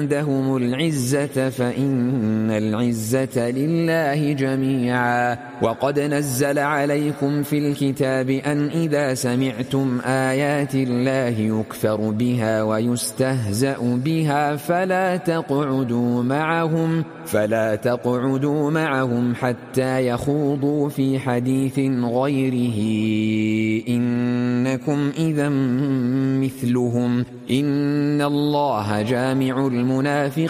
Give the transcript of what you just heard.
عندهم العزة فإن العزة لله جميعا. وقد نزل عليكم في الكتاب أن إذا سمعتم آيات الله يكفر بها ويستهزأ بها فلا تقعدوا معهم حتى يخوضوا في حديث غيره إنكم إذا مثلهم إن الله جامع المنافقين